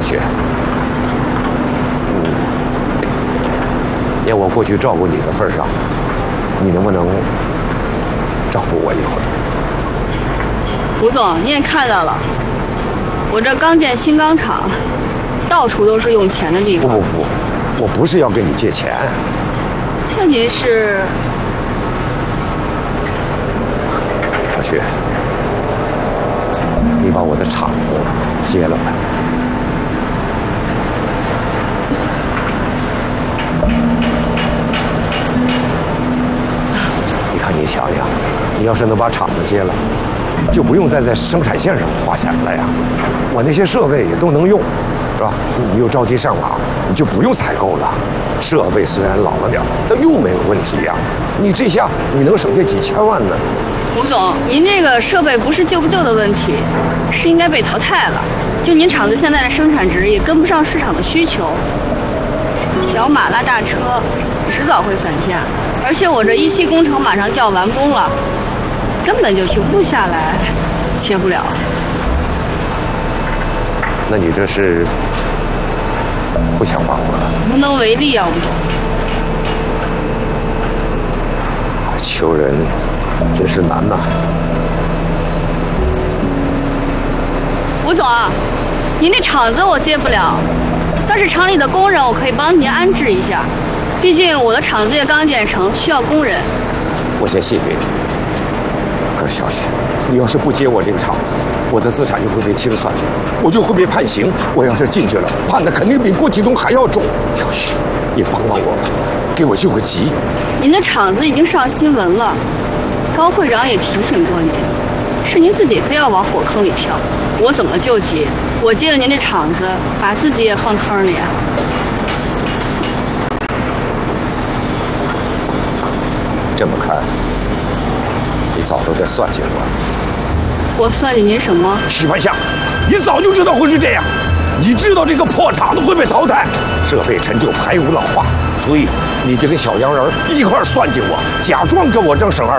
小雪，念我过去照顾你的份上，你能不能照顾我一会儿？ 吴总，你也看到了，我这刚建新钢厂，到处都是用钱的地方。 不，我不是要跟你借钱。 那您是？ 小雪，你把我的厂子接了吧。你看，你想想，你要是能把厂子接了，就不用再在生产线上花钱了呀。我那些设备也都能用，是吧？你又着急上马，你就不用采购了。设备虽然老了点，但用没有问题呀。你这下你能省下几千万呢。 吴总，您这个设备不是旧不旧的问题，是应该被淘汰了。就您厂子现在的生产值也跟不上市场的需求，小马拉大车，迟早会散架。而且我这一期工程马上就要完工了，根本就停不下来，切不了。 那你这是不想帮我了？ 无能为力啊，吴总。 求人真是难呐。 吴总，您这厂子我接不了，但是厂里的工人我可以帮您安置一下。毕竟我的厂子也刚建成，需要工人。 我先谢谢你。可是小雪，你要是不接我这个厂子，我的资产就会被清算，我就会被判刑。我要是进去了，判的肯定比郭启东还要重。小雪，你帮帮我吧，给我救个急。 您的厂子已经上新闻了，高会长也提醒过您，是您自己非要往火坑里跳，我怎么救急？我接了您这厂子，把自己也放坑里啊！ 这么看，你早都在算计我。 我算计您什么？ 许万夏，你早就知道会是这样，你知道这个破厂子会被淘汰，设备陈旧，排污老化，所以你得跟小洋人一块算计我，假装跟我争省2